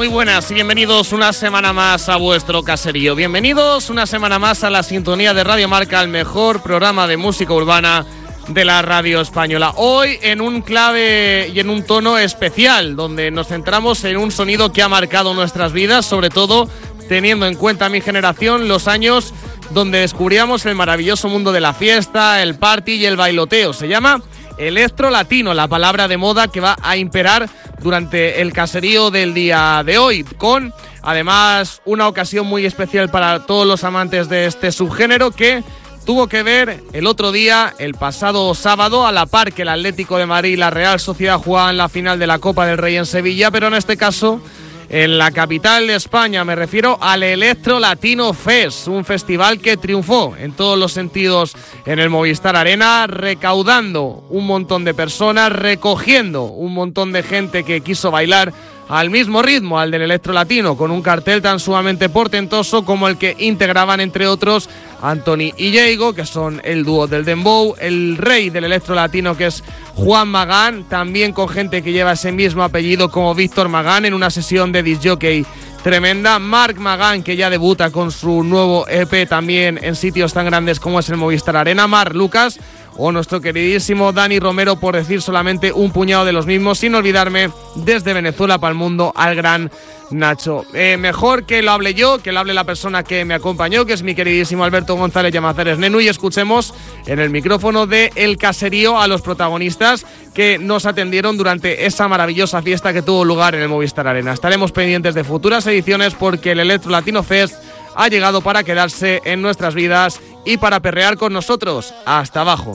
Muy buenas y bienvenidos una semana más a vuestro caserío. Bienvenidos una semana más a la sintonía de Radio Marca, el mejor programa de música urbana de la radio española. Hoy en un clave y en un tono especial, donde nos centramos en un sonido que ha marcado nuestras vidas, sobre todo teniendo en cuenta mi generación, los años donde descubríamos el maravilloso mundo de la fiesta, el party y el bailoteo. Se llama electro latino, la palabra de moda que va a imperar durante el caserío del día de hoy, con además una ocasión muy especial para todos los amantes de este subgénero, que tuvo que ver el otro día, el pasado sábado, a la par que el Atlético de Madrid y la Real Sociedad jugaban la final de la Copa del Rey en Sevilla, pero en este caso en la capital de España. Me refiero al Electro Latino Fest, un festival que triunfó en todos los sentidos en el Movistar Arena, recaudando un montón de personas, recogiendo un montón de gente que quiso bailar al mismo ritmo, al del electro latino, con un cartel tan sumamente portentoso como el que integraban, entre otros, Anthony y Diego, que son el dúo del dembow, el rey del electro latino, que es Juan Magán, también con gente que lleva ese mismo apellido como Víctor Magán, en una sesión de disc jockey tremenda. Marc Magán, que ya debuta con su nuevo EP también en sitios tan grandes como es el Movistar Arena. Marc Lucas, o nuestro queridísimo Dani Romero, por decir solamente un puñado de los mismos, sin olvidarme desde Venezuela para el mundo al gran Nacho. Mejor que lo hable yo, que lo hable la persona que me acompañó, que es mi queridísimo Alberto González Llamazares Nenu, y escuchemos en el micrófono de El Caserío a los protagonistas que nos atendieron durante esa maravillosa fiesta que tuvo lugar en el Movistar Arena. Estaremos pendientes de futuras ediciones porque el Electro Latino Fest ha llegado para quedarse en nuestras vidas y para perrear con nosotros hasta abajo.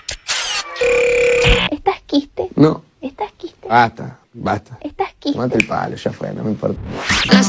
¿Estás quiste? No. ¿Estás quiste? Basta. ¿Estás quiste? Mate el palo, ya fue, no me importa.